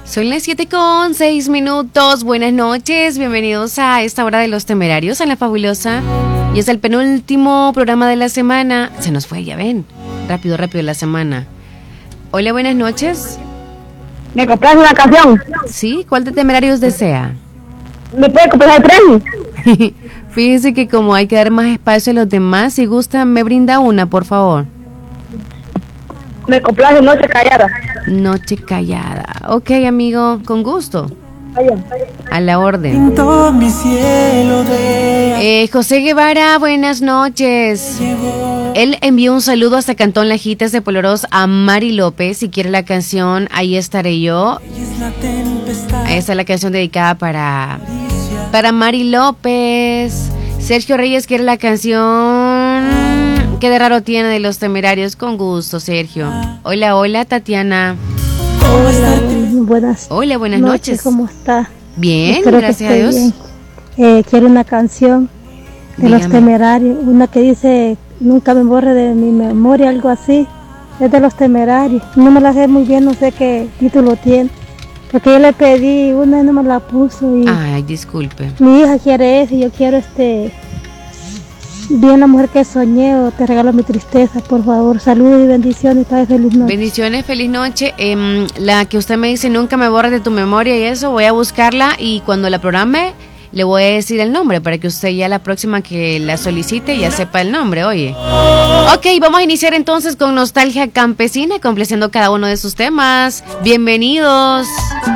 Son las 7:06. Buenas noches, bienvenidos a esta hora de Los Temerarios en La Fabulosa. Y es el penúltimo programa de la semana. Se nos fue, ya ven. Rápido la semana. Hola, buenas noches. ¿Me compras una canción? Sí, ¿cuál de Temerarios desea? ¿Me puede comprar el premio? Fíjese que como hay que dar más espacio a los demás, si gusta, me brinda una, por favor. Me complace Noche Callada. Noche Callada. Ok, amigo, con gusto. A la orden. José Guevara, buenas noches. Él envió un saludo hasta Cantón Lajitas de Polorós a Mari López. Si quiere la canción, ahí estaré yo. Esta es la canción dedicada para Mari López. Sergio Reyes quiere la canción ¿Qué de raro tiene de Los Temerarios? Con gusto, Sergio. Hola, Tatiana. Hola, buenas noches. ¿Cómo está? Bien, espero gracias a Dios. Quiero una canción de Los Temerarios, una que dice nunca me borre de mi memoria, algo así. Es de Los Temerarios. No me la sé muy bien, no sé qué título tiene. Porque yo le pedí una y no me la puso. Y ay, disculpe. Mi hija quiere eso y yo quiero Bien la mujer que soñé, o te regalo mi tristeza, por favor. Saludos y bendiciones, feliz noche. Bendiciones, feliz noche. La que usted me dice, nunca me borres de tu memoria y eso, voy a buscarla y cuando la programe le voy a decir el nombre para que usted ya la próxima que la solicite ya sepa el nombre, oye. Ok, vamos a iniciar entonces con Nostalgia Campesina, complaciendo cada uno de sus temas. Bienvenidos.